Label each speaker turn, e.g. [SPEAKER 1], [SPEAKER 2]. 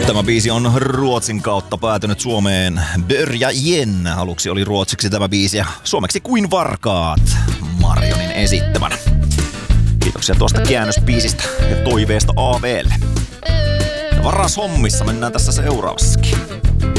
[SPEAKER 1] Tämä biisi on Ruotsin kautta päätynyt Suomeen. Börja Jen aluksi oli ruotsiksi tämä biisi ja suomeksi Kuin varkaat Marjonin esittämänä. Kiitoksia tuosta käännösbiisistä ja toiveesta AV:lle. Varas hommissa mennään tässä seuraavassakin.